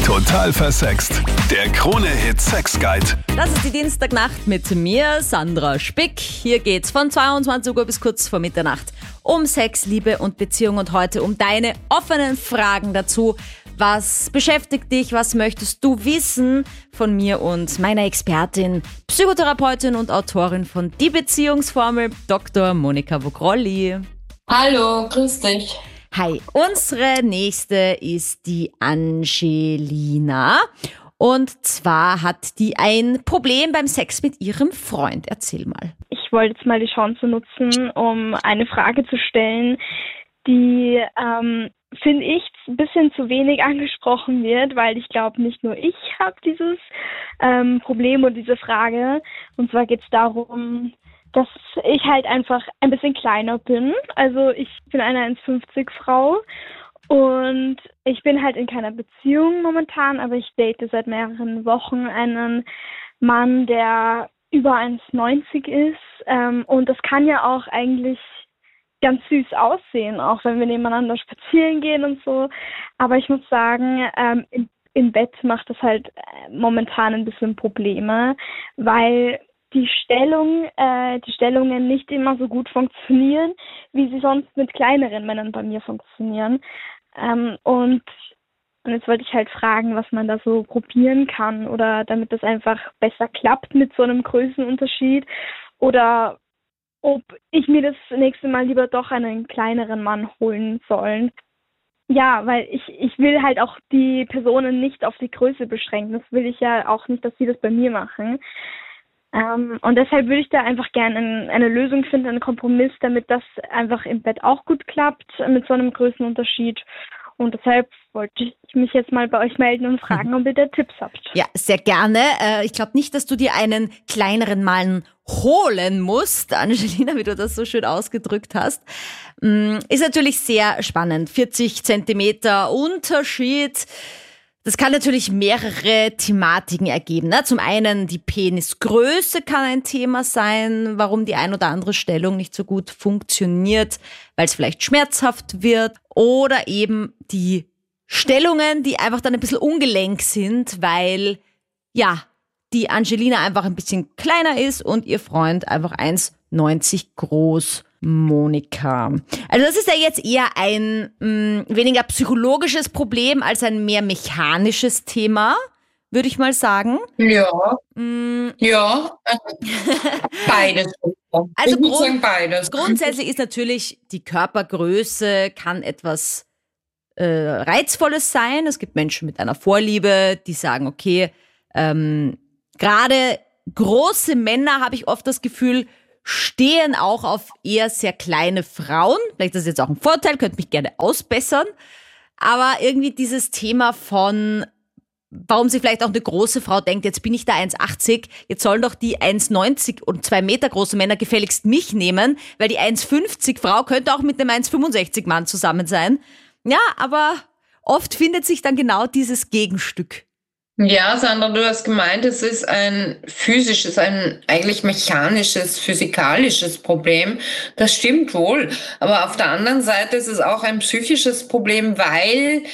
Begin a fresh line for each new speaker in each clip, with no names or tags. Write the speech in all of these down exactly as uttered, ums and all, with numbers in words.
Total versext. Der Krone-Hit Sex Guide.
Das ist die Dienstagnacht mit mir, Sandra Spick. Hier geht's von zweiundzwanzig Uhr bis kurz vor Mitternacht um Sex, Liebe und Beziehung und heute um deine offenen Fragen dazu. Was beschäftigt dich? Was möchtest du wissen von mir und meiner Expertin, Psychotherapeutin und Autorin von Die Beziehungsformel, Doktor Monika Vogrolli.
Hallo, grüß dich.
Hi, unsere nächste ist die Angelina und zwar hat die ein Problem beim Sex mit ihrem Freund. Erzähl mal.
Ich wollte jetzt mal die Chance nutzen, um eine Frage zu stellen, die, ähm, finde ich, ein bisschen zu wenig angesprochen wird, weil ich glaube, nicht nur ich habe dieses ähm, Problem und diese Frage. Und zwar geht es darum, dass ich halt einfach ein bisschen kleiner bin. Also ich bin eine eins fünfzig Frau und ich bin halt in keiner Beziehung momentan, aber ich date seit mehreren Wochen einen Mann, der über eins neunzig ist. Ähm, und das kann ja auch eigentlich ganz süß aussehen, auch wenn wir nebeneinander spazieren gehen und so. Aber ich muss sagen, ähm, im, im Bett macht das halt momentan ein bisschen Probleme, weil die Stellung, äh, die Stellungen nicht immer so gut funktionieren, wie sie sonst mit kleineren Männern bei mir funktionieren. Ähm, und, und jetzt wollte ich halt fragen, was man da so probieren kann oder damit das einfach besser klappt mit so einem Größenunterschied oder ob ich mir das nächste Mal lieber doch einen kleineren Mann holen soll. Ja, weil ich, ich will halt auch die Personen nicht auf die Größe beschränken. Das will ich ja auch nicht, dass sie das bei mir machen. Ähm, und deshalb würde ich da einfach gerne ein, eine Lösung finden, einen Kompromiss, damit das einfach im Bett auch gut klappt mit so einem Größenunterschied. Und deshalb wollte ich mich jetzt mal bei euch melden und fragen, ob ihr da Tipps habt.
Ja, sehr gerne. Äh, ich glaube nicht, dass du dir einen kleineren Mann holen musst, Angelina, wie du das so schön ausgedrückt hast. Ist natürlich sehr spannend. vierzig Zentimeter Unterschied. Das kann natürlich mehrere Thematiken ergeben. Ne? Zum einen die Penisgröße kann ein Thema sein, warum die ein oder andere Stellung nicht so gut funktioniert, weil es vielleicht schmerzhaft wird. Oder eben die Stellungen, die einfach dann ein bisschen ungelenk sind, weil ja die Angelina einfach ein bisschen kleiner ist und ihr Freund einfach eins neunzig groß. Monika. Also das ist ja jetzt eher ein mh, weniger psychologisches Problem als ein mehr mechanisches Thema, würde ich mal sagen.
Ja,
Mm.
ja, beides.
Also
ich würde
grund-
sagen beides.
Grundsätzlich ist natürlich die Körpergröße kann etwas äh, Reizvolles sein. Es gibt Menschen mit einer Vorliebe, die sagen, okay, ähm, gerade große Männer, habe ich oft das Gefühl, stehen auch auf eher sehr kleine Frauen. Vielleicht ist das jetzt auch ein Vorteil, könnt mich gerne ausbessern. Aber irgendwie dieses Thema von, warum sich vielleicht auch eine große Frau denkt, jetzt bin ich da eins achtzig, jetzt sollen doch die eins neunzig und zwei Meter große Männer gefälligst mich nehmen, weil die eins fünfzig Frau könnte auch mit einem eins fünfundsechzig Mann zusammen sein. Ja, aber oft findet sich dann genau dieses Gegenstück.
Ja, Sandra, du hast gemeint, es ist ein physisches, ein eigentlich mechanisches, physikalisches Problem. Das stimmt wohl. Aber auf der anderen Seite ist es auch ein psychisches Problem, weil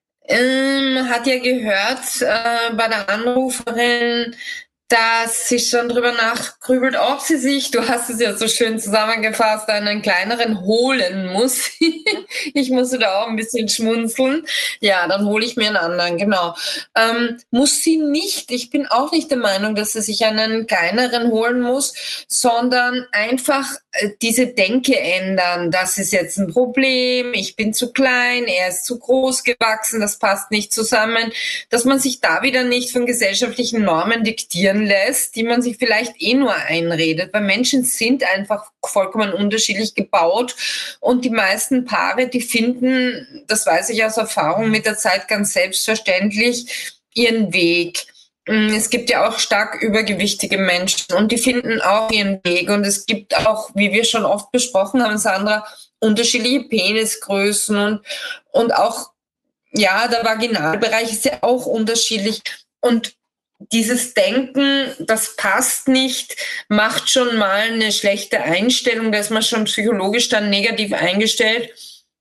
ähm, hat ja gehört äh, bei der Anruferin, dass sie schon drüber nachgrübelt, ob sie sich, du hast es ja so schön zusammengefasst, einen kleineren holen muss. Ich musste da auch ein bisschen schmunzeln. Ja, dann hole ich mir einen anderen, genau. Ähm, muss sie nicht, ich bin auch nicht der Meinung, dass sie sich einen kleineren holen muss, sondern einfach äh, diese Denke ändern. Das ist jetzt ein Problem, ich bin zu klein, er ist zu groß gewachsen, das passt nicht zusammen. Dass man sich da wieder nicht von gesellschaftlichen Normen diktieren lässt, die man sich vielleicht eh nur einredet, weil Menschen sind einfach vollkommen unterschiedlich gebaut und die meisten Paare, die finden, das weiß ich aus Erfahrung mit der Zeit ganz selbstverständlich, ihren Weg. Es gibt ja auch stark übergewichtige Menschen und die finden auch ihren Weg und es gibt auch, wie wir schon oft besprochen haben, Sandra, unterschiedliche Penisgrößen und, und auch, ja, der Vaginalbereich ist ja auch unterschiedlich und dieses Denken, das passt nicht, macht schon mal eine schlechte Einstellung, da ist man schon psychologisch dann negativ eingestellt.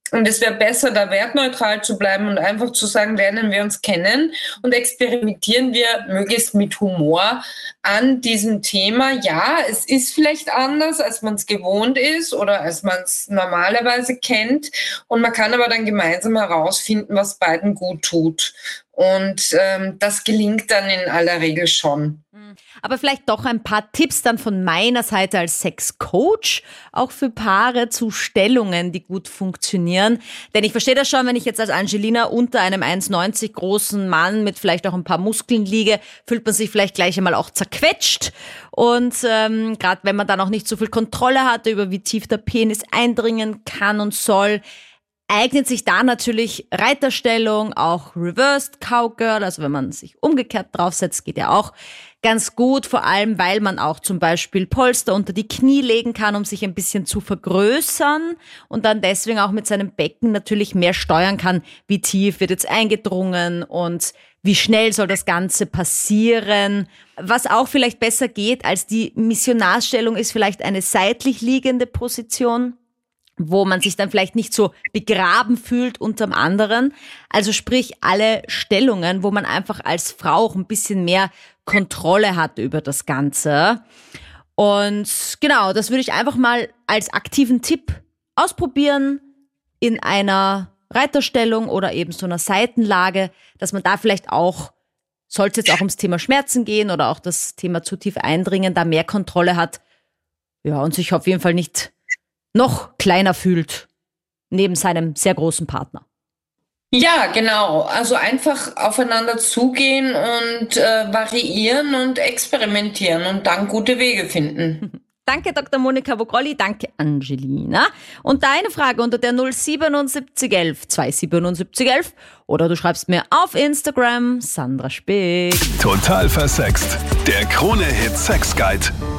Und es wäre besser, da wertneutral zu bleiben und einfach zu sagen, lernen wir uns kennen und experimentieren wir möglichst mit Humor an diesem Thema. Ja, es ist vielleicht anders, als man es gewohnt ist oder als man es normalerweise kennt. Und man kann aber dann gemeinsam herausfinden, was beiden gut tut. Und ähm, das gelingt dann in aller Regel schon.
Aber vielleicht doch ein paar Tipps dann von meiner Seite als Sexcoach, auch für Paare zu Stellungen, die gut funktionieren. Denn ich verstehe das schon, wenn ich jetzt als Angelina unter einem eins neunzig großen Mann mit vielleicht auch ein paar Muskeln liege, fühlt man sich vielleicht gleich einmal auch zerquetscht. Und ähm, gerade wenn man dann auch nicht so viel Kontrolle hat über wie tief der Penis eindringen kann und soll, eignet sich da natürlich Reiterstellung, auch Reversed Cowgirl, also wenn man sich umgekehrt draufsetzt, geht ja auch ganz gut, vor allem weil man auch zum Beispiel Polster unter die Knie legen kann, um sich ein bisschen zu vergrößern und dann deswegen auch mit seinem Becken natürlich mehr steuern kann, wie tief wird jetzt eingedrungen und wie schnell soll das Ganze passieren. Was auch vielleicht besser geht als die Missionarstellung ist vielleicht eine seitlich liegende Position, wo man sich dann vielleicht nicht so begraben fühlt unterm anderen. Also sprich alle Stellungen, wo man einfach als Frau auch ein bisschen mehr Kontrolle hat über das Ganze. Und genau, das würde ich einfach mal als aktiven Tipp ausprobieren in einer Reiterstellung oder eben so einer Seitenlage, dass man da vielleicht auch, sollte es jetzt auch ums Thema Schmerzen gehen oder auch das Thema zu tief eindringen, da mehr Kontrolle hat. Ja, und sich auf jeden Fall nicht noch kleiner fühlt neben seinem sehr großen Partner.
Ja, genau. Also einfach aufeinander zugehen und äh, variieren und experimentieren und dann gute Wege finden.
Danke, Doktor Monika Vogrolli. Danke, Angelina. Und deine Frage unter der null siebenundsiebzig elf zweihundertsiebenundsiebzig elf oder du schreibst mir auf Instagram Sandra Spick.
Total versext. Der Krone-Hit Sex Guide.